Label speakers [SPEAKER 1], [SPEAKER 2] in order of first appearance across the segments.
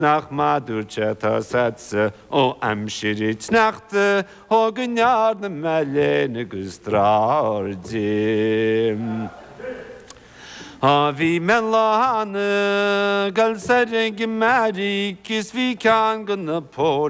[SPEAKER 1] nach madurchata satse o amshirit nachte o gnyarne melene gustrardim vi melane galsereg mari kis vi kan gna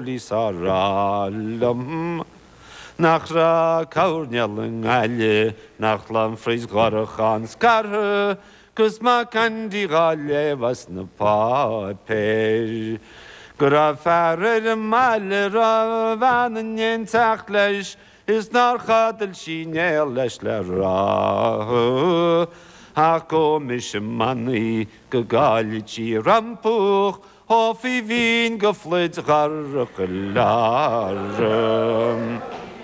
[SPEAKER 1] polisaram nachra kaurnjalen alle nachlam fris garchan skar Kusma kandi galle was na paper Grafarer mal ravan yen taklash is nar khadel shinelash la ra Hako mish mani gagalichi rampuch Hofi vin geflid garklar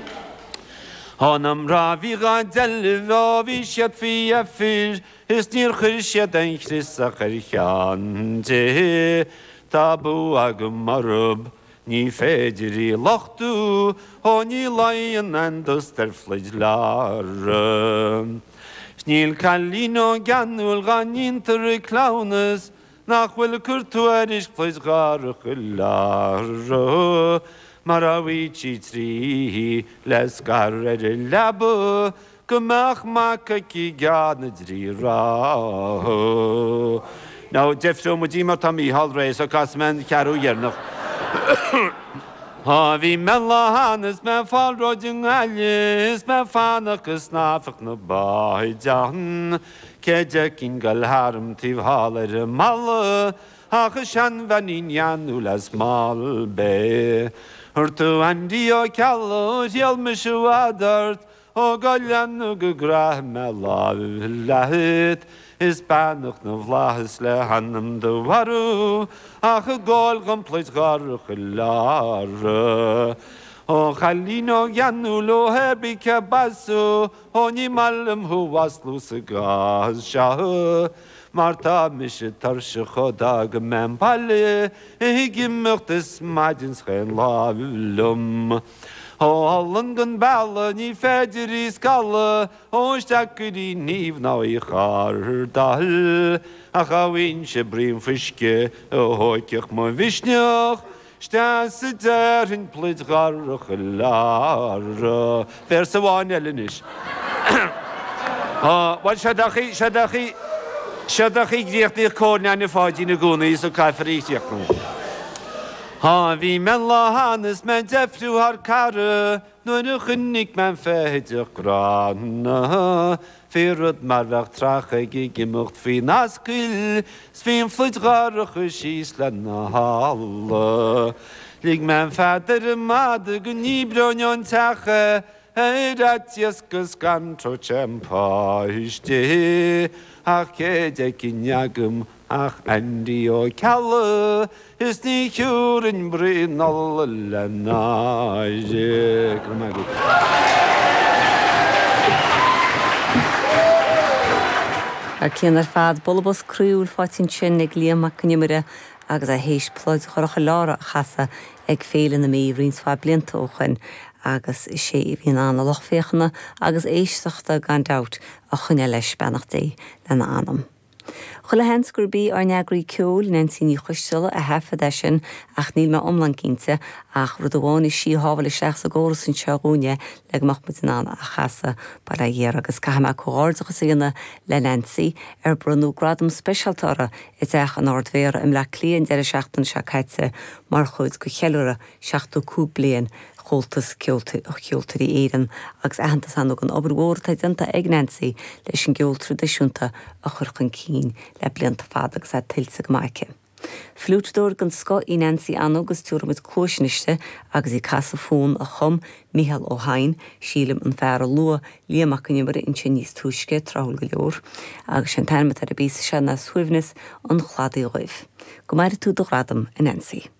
[SPEAKER 1] Hanam ravi gadel ravi shat fi afir Is neer gershet en christa gerchante Tabu agmarub Ni fedri lachtu O ni lion en duster flidlar Snil kallino ganul ganin ter clownes Nach wil kurtuerisch flidgar glar Marawici tri les garre labu Gymach ki gadnadri ra. Now, Jeffro Mudima Tommy Hallray, so Cosman Caru Yernach. Havi Melahanis, my father, Alice, my father, Kusnafak Nabahijan, Kejakin Galharum Tiv Haller Mal, Hakashan Vaninyan Ulas Malbe, Hurtu Andio Callo, Yelmishu Adart. O gallan grah melahit is banach no vlahis le hanam de waru ach gol complete garkhlar o khalino yanulo hebike basu oni malum hu waslu sigaz shah marta mish tarsh khoda gmem pale higimts majins khen lavlum O London balla ni fedri skalla O stakri niv na I khardal Achawin shebrim fiske O hoikich mo vishnach Stas derin plit garkhlar Verse 1 elenish Wat shadachi gdicht korn an fajine gune so kafrit yaknu Havi Melahanis men defru har karre Nur khunnik men fehdig gran Firud marvach trache gigemucht fi naskil Svin flitgar khishis lana hall Lig men fader mad gunibronyon tache Heratias kuskanto chempa ishte Ach kedekinyagum Ach andio kalle is ni hurin brin alla naje kramagu
[SPEAKER 2] Cíanar fad bolbos cruúil fáitin sin ag líamach nimire agus a héis plóid chorcha lára chasa ag féile na mí rins fá blianta óchain agus sé bhíon anna lochféchana agus éisteachta gan dat a chunne leis benach dé lena anam. Chula hens gurbí ar neagraí ceol Nancy ní chuistila a hefa desin ach níl me omlan cínte ach rud amháin sí hábhail seach sa góras an teagúne le mach mu an a chasa bara dhéar agus caime cóáirdacha sigana le Nancy ar brunú gradam specialtara is each an ordmhéra im le clíon deire seachtain se caite mar chuid go cheúra seachtú cúb blian Holtas ceoltarí éan agus ahananta san an obrgóir taidanta ag Nancy leis an geol tradiisiúnta a churchan cín le blianta fad agus a tilsa go maice. Flútdóir gan sco I Nancy agus túramid cóisneiste agus I casa fón a chum Michael O'Hain sílim an fear lua líamach nimmer in sin níos túisce trahol go leor agus sin taimime ar a bísa se na suimhnis an chladaí roimh. Go mair tú do gradam in Nancy.